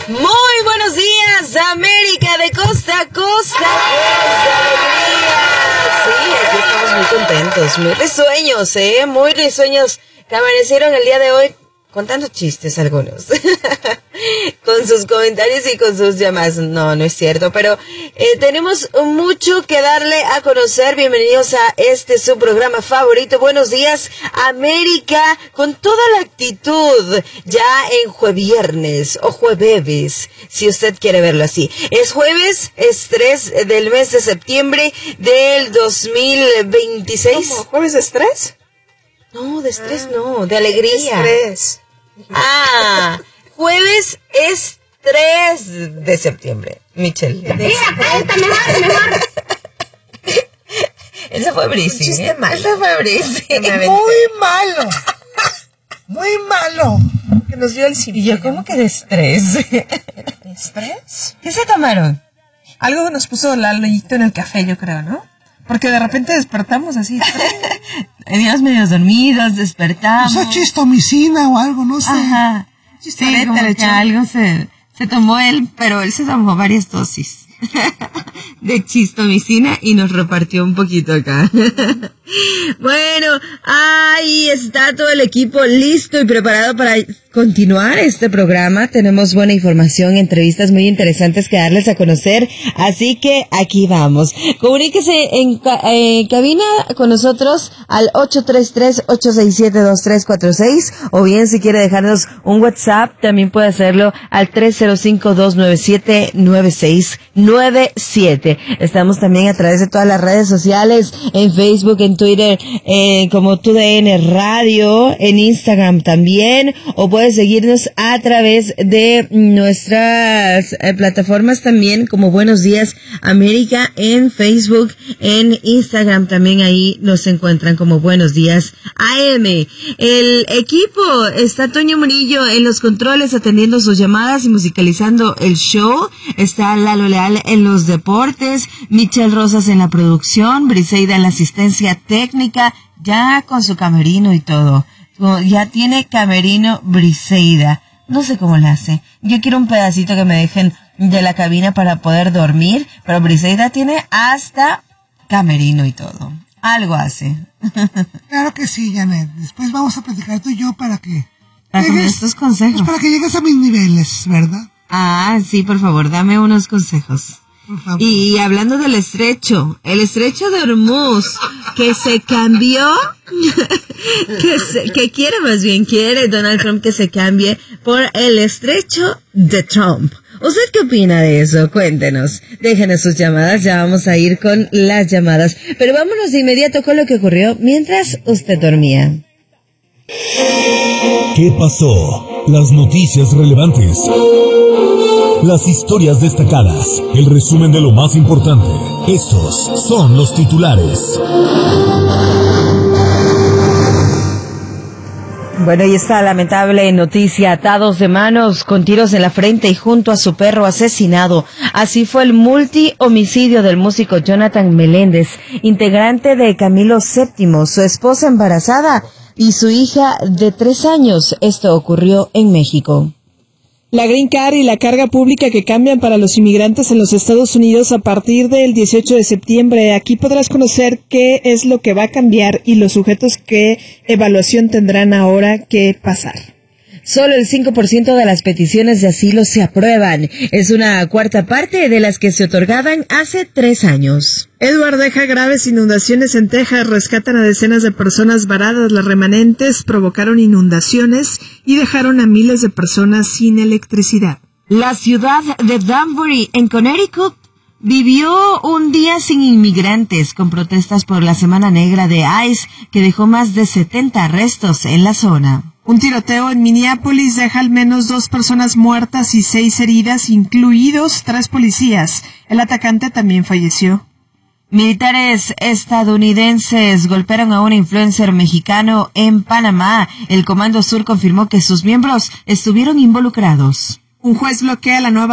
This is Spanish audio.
Muy buenos días, América de costa a costa. ¡Qué alegría! Sí, aquí estamos muy contentos, muy risueños, muy risueños, que amanecieron el día de hoy contando chistes algunos. Con sus comentarios y con sus llamadas. No es cierto, pero tenemos mucho que darle a conocer. Bienvenidos a su programa favorito. Buenos días, América, con toda la actitud, ya en jueviernes o jueves, si usted quiere verlo así. Es jueves, es 3 del mes de septiembre del 2026. ¿Cómo? ¿Jueves de estrés? No, de estrés no, de alegría. De estrés. Jueves es 3 de septiembre, Michelle. Mira, cállate, mejor. Esa fue Brisi. Chiste malo. Esa fue Brisi. Muy malo. Que nos dio el Y yo, ¿cómo que de estrés? ¿De estrés? ¿Qué se tomaron? Algo nos puso Lalito en el café, yo creo, ¿no? Porque de repente despertamos así. Veníamos medio dormidos, despertamos. O sea, chistomicina o algo, no sé. Ajá. Sí, como que algo se tomó él, pero él se tomó varias dosis de chistomicina y nos repartió un poquito acá. Bueno, ahí está todo el equipo listo y preparado para continuar este programa. Tenemos buena información, entrevistas muy interesantes que darles a conocer, así que aquí vamos. Comuníquese en cabina con nosotros al 833-867-2346, o bien si quiere dejarnos un WhatsApp, también puede hacerlo al 305-297-9697. Estamos también a través de todas las redes sociales, en Facebook, en Twitter, como TUDN Radio, en Instagram también, o puedes seguirnos a través de nuestras plataformas también, como Buenos Días América, en Facebook, en Instagram también, ahí nos encuentran como Buenos Días AM. El equipo está Toño Murillo en los controles atendiendo sus llamadas y musicalizando el show. Está Lalo Leal en los deportes, Michelle Rosas en la producción, Briseida en la asistencia técnica, ya con su camerino y todo. Ya tiene camerino Briseida. No sé cómo le hace. Yo quiero un pedacito que me dejen de la cabina para poder dormir, pero Briseida tiene hasta camerino y todo. Algo hace. Claro que sí, Janet. Después vamos a platicar tú y yo para que me estos consejos. Pues para que llegues a mis niveles, ¿verdad? Sí, por favor, dame unos consejos. Y hablando del estrecho, el estrecho de Hormuz, que se cambió, quiere Donald Trump que se cambie por el estrecho de Trump. ¿Usted qué opina de eso? Cuéntenos, déjenos sus llamadas, ya vamos a ir con las llamadas. Pero vámonos de inmediato con lo que ocurrió mientras usted dormía. ¿Qué pasó? Las noticias relevantes. Las historias destacadas, el resumen de lo más importante. Estos son los titulares. Bueno, y esta lamentable noticia: atados de manos, con tiros en la frente y junto a su perro asesinado. Así fue el multihomicidio del músico Jonathan Meléndez, integrante de Camilo VII, su esposa embarazada y su hija de 3 años. Esto ocurrió en México. La Green Card y la carga pública que cambian para los inmigrantes en los Estados Unidos a partir del 18 de septiembre. Aquí podrás conocer qué es lo que va a cambiar y los sujetos qué evaluación tendrán ahora que pasar. Solo el 5% de las peticiones de asilo se aprueban. Es una cuarta parte de las que se otorgaban hace 3 años. Edward deja graves inundaciones en Texas, rescatan a decenas de personas varadas. Las remanentes provocaron inundaciones y dejaron a miles de personas sin electricidad. La ciudad de Danbury, en Connecticut, vivió un día sin inmigrantes, con protestas por la Semana Negra de ICE, que dejó más de 70 arrestos en la zona. Un tiroteo en Minneapolis deja al menos 2 personas muertas y 6 heridas, incluidos 3 policías. El atacante también falleció. Militares estadounidenses golpearon a un influencer mexicano en Panamá. El Comando Sur confirmó que sus miembros estuvieron involucrados. Un juez bloquea la nueva